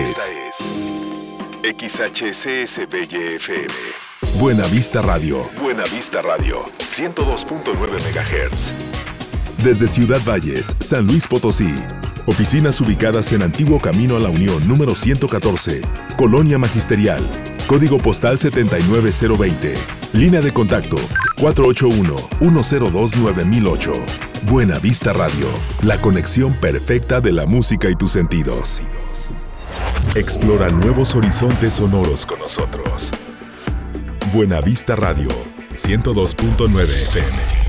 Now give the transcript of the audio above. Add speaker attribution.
Speaker 1: es XHCSBY-FM. Buena Vista Radio. Buena Vista Radio. 102.9 MHz. Desde Ciudad Valles, San Luis Potosí. Oficinas ubicadas en Antiguo Camino a la Unión número 114, Colonia Magisterial. Código postal 79020. Línea de contacto 481-102-9008. Buena Vista Radio, la conexión perfecta de la música y tus sentidos. Explora nuevos horizontes sonoros con nosotros. Buena Vista Radio, 102.9 FM.